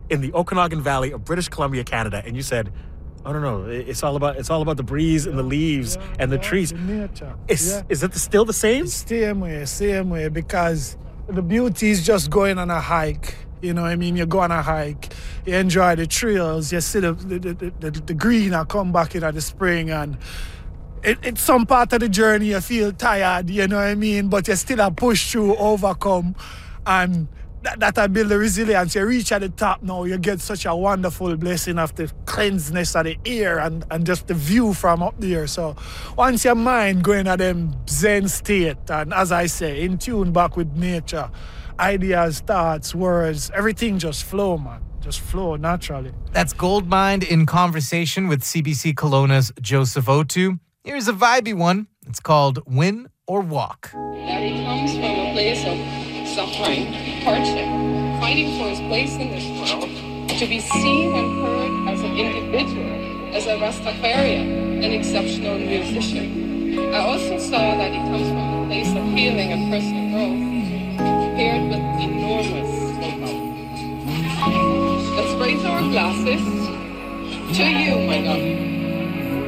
in the Okanagan Valley of British Columbia, Canada, and you said, "Oh no, it's all about the breeze and the leaves and the trees." The nature. Is it still the same? Same way, because the beauty is just going on a hike. You know what I mean? You go on a hike, you enjoy the trails, you see the green and come back in the spring, and it's some part of the journey you feel tired, you know what I mean? But you still have push through, overcome, and that build the resilience. You reach at the top now, you get such a wonderful blessing of the cleanseness of the air and just the view from up there. So once your mind going at them zen state, and as I say, in tune back with nature, ideas, thoughts, words, everything just flow, man. Just flow naturally. That's Goldmind in conversation with CBC Kelowna's Joseph Otu. Here's a vibey one. It's called Win or Walk. That he comes from a place of suffering, hardship, fighting for his place in this world, to be seen and heard as an individual, as a Rastafarian, an exceptional musician. I also saw that he comes from a place of healing and personal growth, paired with enormous know-how. Let's raise our glasses to you, my God.